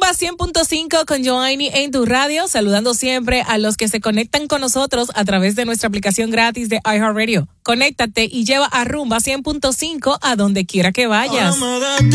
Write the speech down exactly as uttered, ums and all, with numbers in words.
Rumba cien punto cinco con Joanny en tu radio, saludando siempre a los que se conectan con nosotros a través de nuestra aplicación gratis de iHeartRadio. Conéctate y lleva a Rumba cien punto cinco a donde quiera que vayas.